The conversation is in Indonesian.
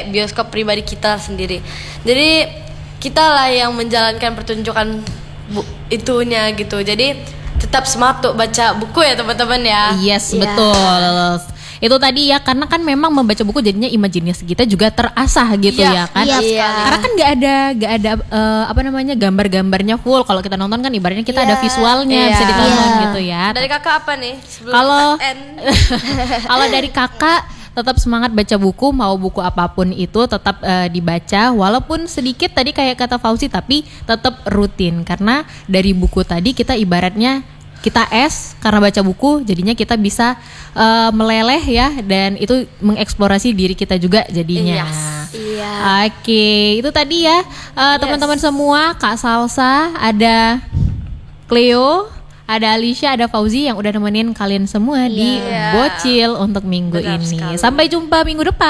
kayak bioskop pribadi kita sendiri. Jadi kita lah yang menjalankan pertunjukan itunya gitu. Jadi tetap semangat untuk baca buku ya teman-teman ya. Yes, betul. Itu tadi ya, karena kan memang membaca buku jadinya imajinasi kita juga terasah gitu ya kan. Karena kan nggak ada gambar-gambarnya full. Kalau kita nonton kan ibaratnya kita ada visualnya bisa ditonton gitu ya. Dari kakak apa nih? Kalau dari kakak tetap semangat baca buku, mau buku apapun itu tetap dibaca, walaupun sedikit tadi kayak kata Fauzi, tapi tetap rutin, karena dari buku tadi kita ibaratnya kita karena baca buku jadinya kita bisa meleleh ya, dan itu mengeksplorasi diri kita juga jadinya. Oke, itu tadi ya teman-teman semua, Kak Salsa, ada Cleo, ada Alicia, ada Fauzi yang udah nemenin kalian semua di Bocil untuk minggu ini. Sampai jumpa minggu depan.